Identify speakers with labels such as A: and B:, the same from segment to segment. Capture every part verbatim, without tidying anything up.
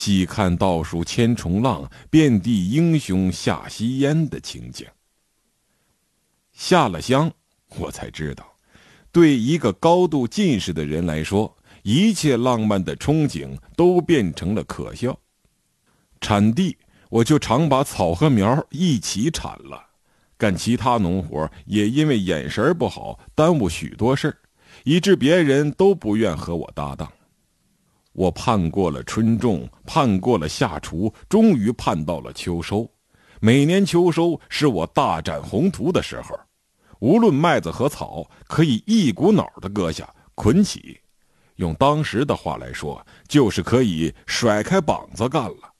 A: 细看倒数千重浪，遍地英雄下西烟的情景。下了乡，我才知道，对一个高度近视的人来说，一切浪漫的憧憬都变成了可笑。产地，我就常把草和苗一起产了，干其他农活也因为眼神不好耽误许多事儿，以致别人都不愿和我搭档。我盼过了春种，盼过了夏锄，终于盼到了秋收。每年秋收是我大展宏图的时候，无论麦子和草，可以一股脑的割下捆起，用当时的话来说，就是可以甩开膀子干了。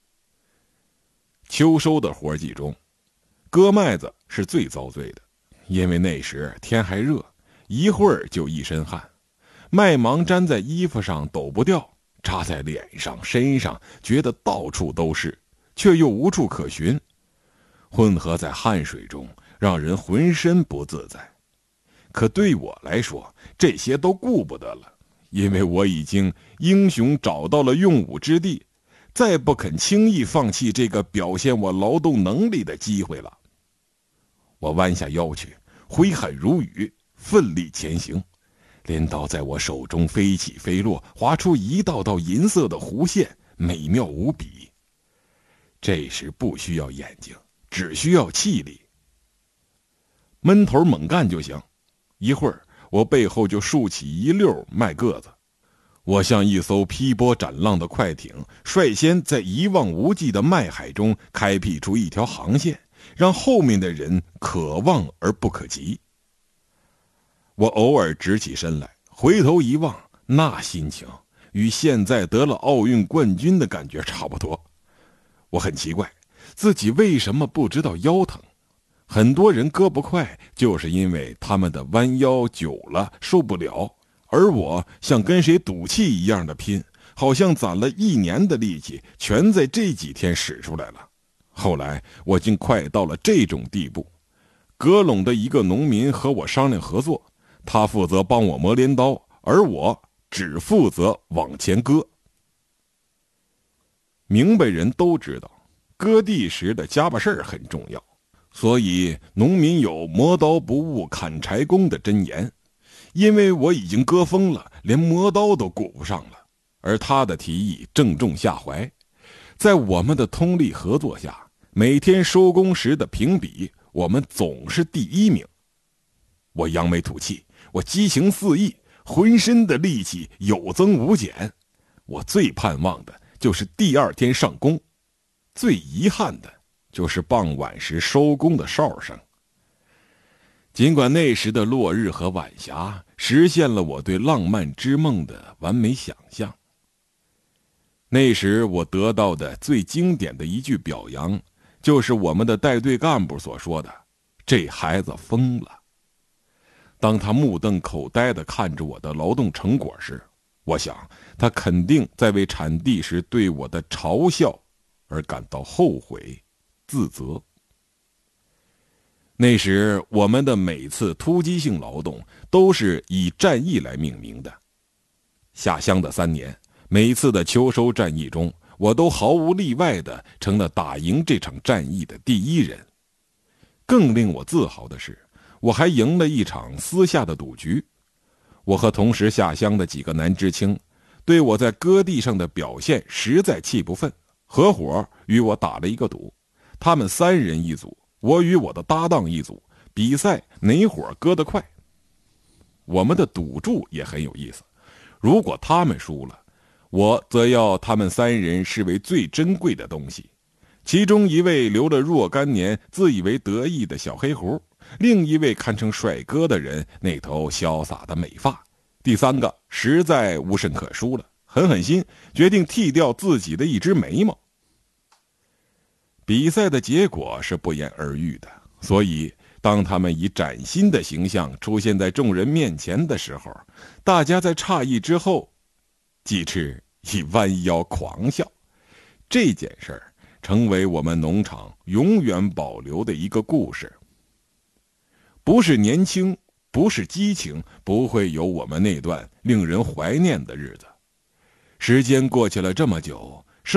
A: 秋收的活计中，割麦子是最遭罪的，因为那时天还热，一会儿就一身汗，麦芒粘在衣服上抖不掉，扎在脸上身上，觉得到处都是，却又无处可寻，混合在汗水中，让人浑身不自在。可对我来说，这些都顾不得了，因为我已经英雄找到了用武之地，再不肯轻易放弃这个表现我劳动能力的机会了。我弯下腰去，挥汗如雨，奋力前行，镰刀在我手中飞起飞落，划出一道道银色的弧线，美妙无比。这时不需要眼睛，只需要气力，闷头猛干就行。一会儿，我背后就竖起一溜麦个子，我像一艘劈波斩浪的快艇，率先在一望无际的麦海中开辟出一条航线，让后面的人可望而不可及。我偶尔直起身来，回头一望，那心情与现在得了奥运冠军的感觉差不多。我很奇怪，自己为什么不知道腰疼？很多人割不快，就是因为他们的弯腰久了受不了，而我像跟谁赌气一样的拼，好像攒了一年的力气全在这几天使出来了。后来我竟快到了这种地步，葛陇的一个农民和我商量合作，他负责帮我磨镰刀，而我只负责往前割。明白人都知道，割地时的家把事儿很重要，所以农民有磨刀不误砍柴工的箴言。因为我已经割疯了，连磨刀都顾不上了，而他的提议正中下怀。在我们的通力合作下，每天收工时的评比，我们总是第一名。我扬眉吐气，我激情四溢，浑身的力气有增无减。我最盼望的就是第二天上工，最遗憾的就是傍晚时收工的哨声。尽管那时的落日和晚霞实现了我对浪漫之梦的完美想象，那时我得到的最经典的一句表扬，就是我们的带队干部所说的：“这孩子疯了。”当他目瞪口呆地看着我的劳动成果时，我想他肯定在为产地时对我的嘲笑而感到后悔、自责。那时我们的每次突击性劳动都是以战役来命名的。下乡的三年，每次的秋收战役中，我都毫无例外地成了打赢这场战役的第一人。更令我自豪的是，我还赢了一场私下的赌局。我和同时下乡的几个男知青，对我在割地上的表现实在气不愤，合伙与我打了一个赌。他们三人一组，我与我的搭档一组，比赛哪伙割得快。我们的赌注也很有意思，如果他们输了，我则要他们三人视为最珍贵的东西。其中一位留了若干年自以为得意的小黑胡，另一位堪称帅哥的人那头潇洒的美发，第三个实在无甚可输了，狠狠心决定剃掉自己的一只眉毛。比赛的结果是不言而喻的，所以当他们以崭新的形象出现在众人面前的时候，大家在诧异之后，鸡翅已弯腰狂笑。这件事儿成为我们农场永远保留的一个故事。不是年轻，不是激情，不会有我们那段令人怀念的日子。时间过去了这么久，